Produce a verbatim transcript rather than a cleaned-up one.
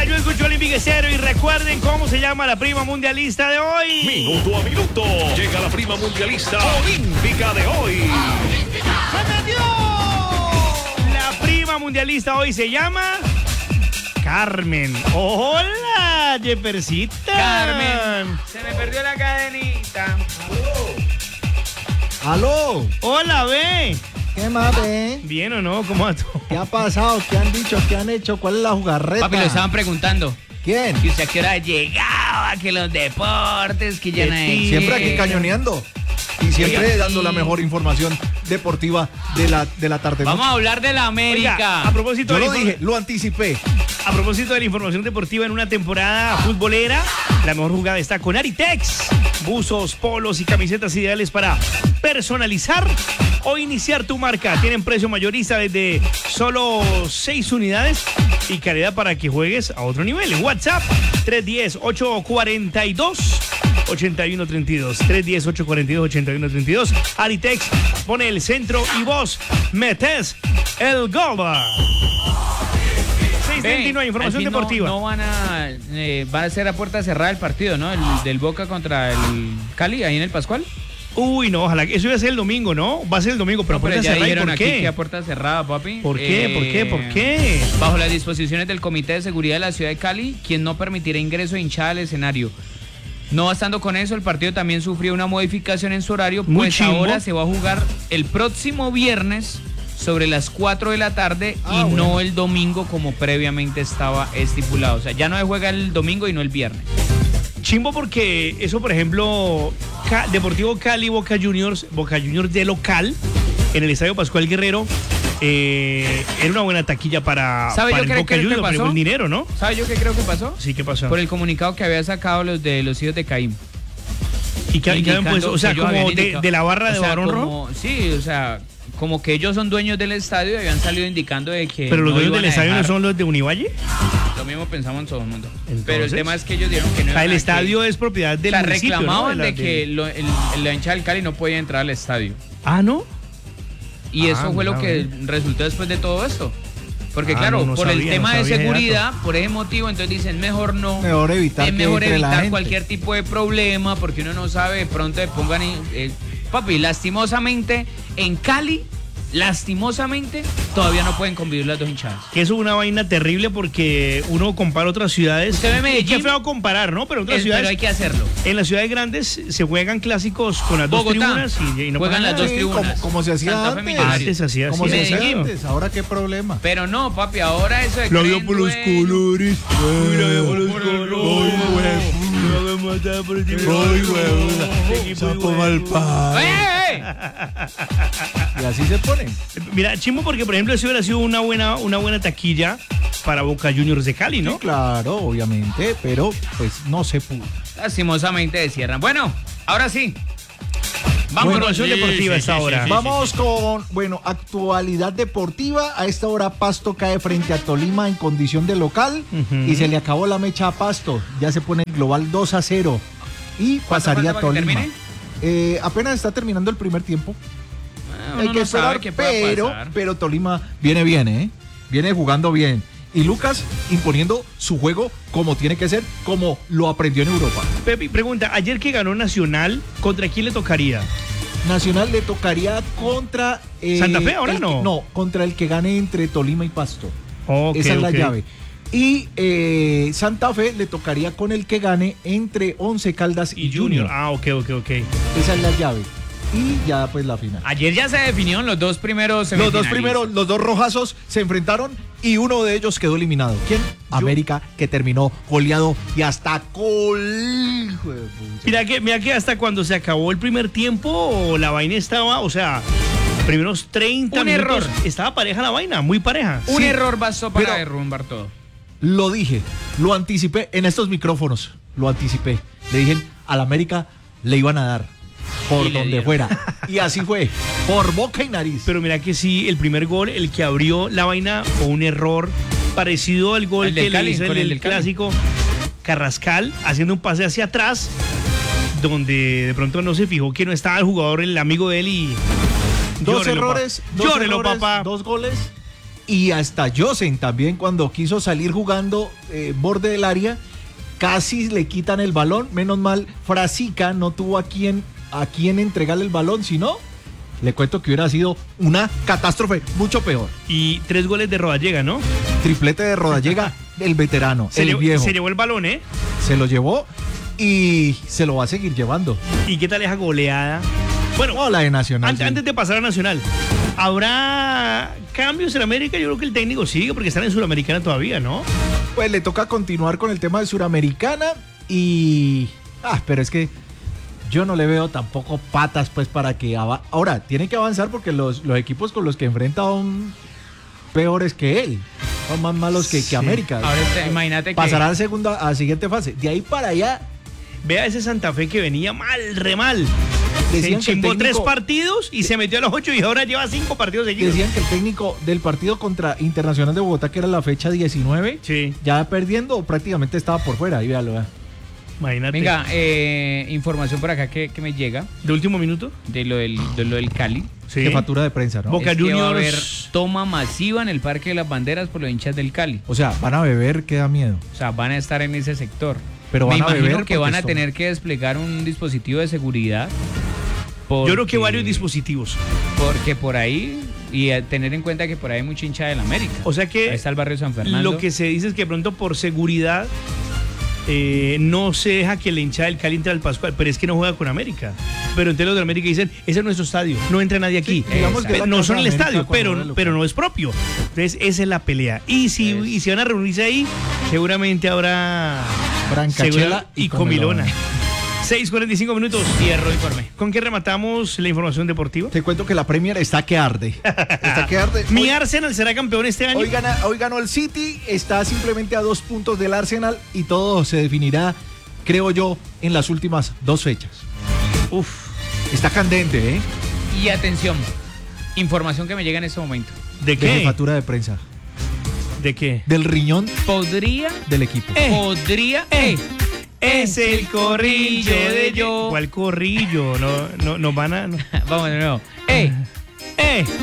Oiga, yo escucho el Cero y recuerden cómo se llama la prima mundialista de hoy. Minuto a minuto. Llega la prima mundialista olímpica de hoy. La prima mundialista hoy se llama Carmen. Hola, Jeffercita. Carmen, se me perdió la cadenita. ¡Aló! Hola, ve. ¿Qué más, ve? ¿Bien o no? ¿Cómo va todo? ¿Qué ha pasado? ¿Qué han dicho? ¿Qué han hecho? ¿Cuál es la jugarreta? Papi, lo estaban preguntando. ¿Quién? Que usted a qué hora llegaba, que los deportes, que ya no hay. Siempre aquí cañoneando. Y siempre Oiga, dando sí. la mejor información deportiva de la, de la tarde. Vamos a hablar de la América. Oiga, a propósito Yo de lo la dije, lo anticipé. A propósito de la información deportiva en una temporada futbolera, la mejor jugada está con Aritex. Buzos, polos y camisetas ideales para personalizar o iniciar tu marca. Tienen precio mayorista desde solo seis unidades y calidad para que juegues a otro nivel. En WhatsApp, tres uno cero, ocho cuatro dos, ocho uno tres dos. tres uno cero, ocho cuatro dos, ocho uno tres dos. Aritex pone el centro y vos metes el gol. seis veintinueve, información al fin deportiva. No, no van a eh, van a ser a puerta cerrada el partido, ¿no? El del Boca contra el Cali, ahí en el Pascual. Uy, no, ojalá que eso iba a ser el domingo, ¿no? Va a ser el domingo, pero, No, pero puerta ya cerrada, ¿y dijeron por aquí qué? que a puerta cerrada, papi. ¿Por qué? ¿Por qué? ¿Por qué? Bajo las disposiciones del Comité de Seguridad de la Ciudad de Cali, quien no permitirá ingreso de hinchada al escenario. No bastando con eso, el partido también sufrió una modificación en su horario, Muy pues chimbo. ahora se va a jugar el próximo viernes sobre las cuatro de la tarde Ah, y bueno. no el domingo como previamente estaba estipulado. O sea, ya no se juega el domingo y no el viernes. Chimbo porque eso, por ejemplo, Ca- Deportivo Cali, Boca Juniors, Boca Juniors de local, en el Estadio Pascual Guerrero, eh, era una buena taquilla para, ¿Sabe para yo el qué Boca creo que Juniors, pero pasó? el dinero, ¿no? ¿Sabe yo qué creo que pasó? Sí, ¿qué pasó? Por el comunicado que había sacado los de los hijos de Caín. ¿Y qué, y qué habían puesto? O sea, que ellos como habían de, indicado- de la barra o de sea, Barón como- Rojo. Sí, o sea, como que ellos son dueños del estadio y habían salido indicando de que Pero los no dueños iban del a estadio no dejar. son los de Univalle. Lo mismo pensamos en todo el mundo. Entonces, Pero el tema es que ellos dijeron que no O sea, iban el a estadio que- es propiedad o del sea, municipio, ¿no? reclamaban la- de que lo- el, el- la hincha del Cali no podía entrar al estadio. Ah, ¿no? Y Ah, eso fue lo mira, que ve. resultó después de todo esto. Porque Ah, claro, no, no por el sabía, tema no de sabía ese seguridad, dato. por ese motivo, entonces dicen mejor no. Mejor evitar es que mejor entre la evitar gente. cualquier tipo de problema porque uno no sabe, de pronto le pongan... en- eh, papi, lastimosamente, en Cali, lastimosamente, todavía no pueden convivir las dos hinchadas. Que eso es una vaina terrible porque uno compara otras ciudades. Usted ve Y Medellín. qué feo comparar, ¿no? Pero otras Es- ciudades, pero hay que hacerlo. en las ciudades grandes se juegan clásicos con las Bogotá. dos tribunas y, y no Juegan pasa las dos nada. Sí, tribunas. como, como se hacía Santa Fe antes. Millonarios. Antes se hacía Como así, se hacía Medellín. antes. Ahora qué problema. Pero no, papi, ahora eso de Lo creen vio por los dueño. colores. Uy, lo vio por los colores. Lo veo matar por el equipo. Equipo igual. ¡Eh, eh! Y así se ponen. Mira, chimbo porque, por ejemplo, eso hubiera sido una buena, una buena taquilla para Boca Juniors de Cali, Sí, ¿no? claro, obviamente, pero pues no se pudo. Lastimosamente cierran. Bueno, ahora sí. Vamos Información deportiva a esta hora. Vamos con, bueno, actualidad deportiva. A esta hora Pasto cae frente a Tolima en condición de local Ujú. y se le acabó la mecha a Pasto. Ya se pone el global dos a cero y pasaría falta para que Tolima. termine? Eh, apenas está terminando el primer tiempo. Uno Hay que no sabe esperar, qué pueda pero, pasar. pero Tolima viene bien, ¿eh? Viene jugando bien. Y Lucas imponiendo su juego como tiene que ser, como lo aprendió en Europa. Pepe, pregunta, ayer que ganó Nacional, ¿contra quién le tocaría? Nacional le tocaría contra... eh, ¿Santa Fe ahora el no? que- no, contra el que gane entre Tolima y Pasto. Ok, Esa es la ok. llave. Y eh, Santa Fe le tocaría con el que gane entre Once Caldas y, Y Junior. Junior. Ah, ok, ok, ok. Esa es la llave. Y ya pues la final. Ayer ya se definieron los dos primeros Los dos semifinalistas. primeros, los dos rojazos se enfrentaron y uno de ellos quedó eliminado. ¿Quién? América, que terminó goleado y hasta gol. Hijo de pucha. Mira que, mira que hasta cuando se acabó el primer tiempo, la vaina estaba, o sea, primeros treinta Un minutos, error. estaba pareja la vaina, muy pareja. Un Sí, error bastó para pero- derrumbar todo. Lo dije, lo anticipé en estos micrófonos, lo anticipé. Le dije, al América le iban a dar por Y le donde dieron. fuera. Y así fue, por boca y nariz. Pero mira que sí, el primer gol, el que abrió la vaina, fue un error parecido al gol El que del le Cali, hizo con el, el del del Cali. clásico Carrascal, haciendo un pase hacia atrás, donde de pronto no se fijó que no estaba el jugador, el amigo de él y... Dos llórelo, errores, pa- dos llórelo, errores, papá. dos goles Y hasta Josen también, cuando quiso salir jugando eh, borde del área, casi le quitan el balón. Menos mal, Frasica no tuvo a quien, a quien entregarle el balón, sino le cuento que hubiera sido una catástrofe mucho peor. Y tres goles de Rodallega, ¿no? Triplete de Rodallega, el veterano, Se el llevó, viejo. se llevó el balón, ¿eh? Se lo llevó y se lo va a seguir llevando. ¿Y qué tal esa goleada? Bueno, No, la de Nacional. An- sí. antes de pasar a Nacional, ¿habrá cambios en América? Yo creo que el técnico sigue porque están en Sudamericana todavía, ¿no? Pues le toca continuar con el tema de Suramericana y... Ah, pero es que yo no le veo tampoco patas pues para que... ava- Ahora, tiene que avanzar porque los, los equipos con los que enfrenta son peores que él. Son más malos que, Sí. que América. Ahora este, imagínate que... Pasará a segunda, a siguiente fase. De ahí para allá, Vea ese Santa Fe que venía mal, re mal. Se decían que el enchimbó tres técnico- partidos y se metió a los ocho y ahora lleva cinco partidos seguidos. decían que el técnico del partido contra Internacional de Bogotá, que era la fecha diecinueve, Sí, ya perdiendo prácticamente estaba por fuera. Ahí véalo, vea. imagínate. Venga, eh, información por acá que, que me llega ¿De último minuto? de lo del, de lo del Cali. Sí. Jefatura de prensa, ¿no? Boca Es que va a haber Juniors. toma masiva en el Parque de las Banderas por los hinchas del Cali. O sea, van a beber, que da miedo. O sea, van a estar en ese sector. Pero Me van a imagino beber que porque van a son- tener que desplegar un dispositivo de seguridad. Yo creo que porque- varios dispositivos. Porque por ahí, y a tener en cuenta que por ahí hay mucha hincha del América. O sea que Ahí está el barrio San Fernando. lo que se dice es que de pronto por seguridad eh, no se deja que el hincha del Cali entre al Pascual, pero es que no juega con América. Pero entonces los de América dicen, ese es nuestro estadio, no entra nadie aquí. Sí, digamos que es la no casa son de el América estadio, cuando pero, juega local. pero no es propio. Entonces esa es la pelea. Y si, Es- y si van a reunirse ahí, seguramente habrá Francachela segura- y y comilona. comilona. seis cuarenta y cinco minutos. Cierro informe. ¿Con qué rematamos la información deportiva? Te cuento que la Premier está que arde. Está que arde. Mi Hoy, Arsenal será campeón este año. hoy gana- hoy ganó el City, está simplemente a dos puntos del Arsenal y todo se definirá, creo yo, en las últimas dos fechas. Uf. Está candente, ¿eh? Y atención, información que me llega en este momento. ¿De De qué? jefatura de prensa. ¿De qué? Del riñón Podría, del equipo. Eh. podría, eh, Es el corrillo de yo. yo. ¿Cuál corrillo? No, no, nos van a. no. Vamos de nuevo. Eh, Eh.